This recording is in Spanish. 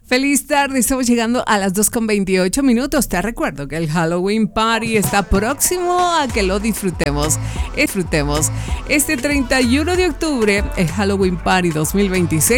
Feliz tarde, estamos llegando a las 2:28. Te recuerdo que el Halloween Party está próximo a que lo disfrutemos. Este 31 de octubre, el Halloween Party 2026.